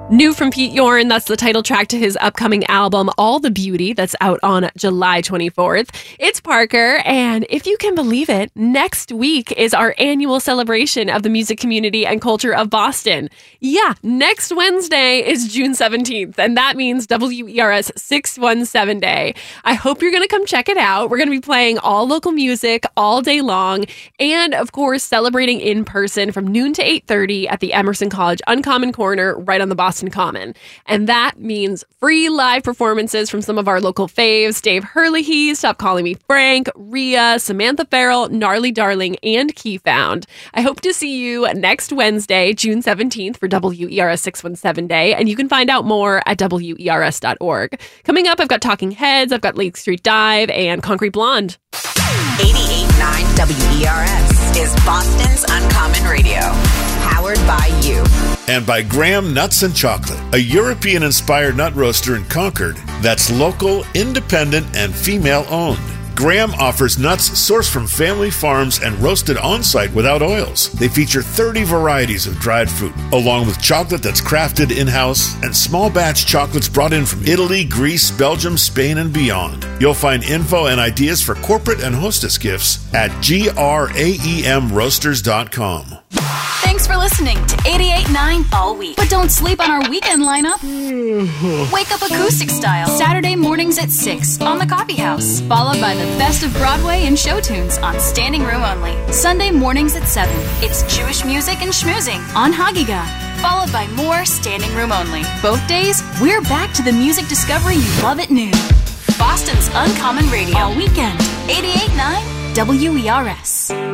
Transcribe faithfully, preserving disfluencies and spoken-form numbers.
New from Pete Yorn, that's the title track to his upcoming album, All the Beauty, that's out on July twenty-fourth. It's Parker, and if you can believe it, next week is our annual celebration of the music community and culture of Boston. Yeah, next Wednesday is June seventeenth, and that means W E R S six one seven Day. I hope you're going to come check it out. We're going to be playing all local music all day long, and of course, celebrating in person from noon to eight thirty at the Emerson College Uncommon Corner right on the Boston Common. And that means free live performances from some of our local faves: Dave Herlihy, Stop Calling Me Frank, Rhea, Samantha Farrell, Gnarly Darling, and Keyfound. I hope to see you next Wednesday, June seventeenth for W E R S six one seven Day, and you can find out more at W E R S dot org. Coming up, I've got Talking Heads, I've got Lake Street Dive, and Concrete Blonde. eighty-eight point nine W E R S is Boston's Uncommon Radio. Powered by you. And by Graham Nuts and Chocolate, a European-inspired nut roaster in Concord that's local, independent, and female-owned. Graham offers nuts sourced from family farms and roasted on-site without oils. They feature thirty varieties of dried fruit, along with chocolate that's crafted in-house and small batch chocolates brought in from Italy, Greece, Belgium, Spain, and beyond. You'll find info and ideas for corporate and hostess gifts at graem roasters dot com. Thanks for listening to eighty-eight point nine all week. But don't sleep on our weekend lineup. Wake up acoustic style Saturday mornings at six on the Coffee House, followed by the best of Broadway and show tunes on Standing Room Only. Sunday mornings at seven, it's Jewish music and schmoozing on Hagiga, followed by more Standing Room Only. Both days, we're back to the music discovery you love at noon. Boston's Uncommon Radio all weekend. eighty-eight point nine W E R S.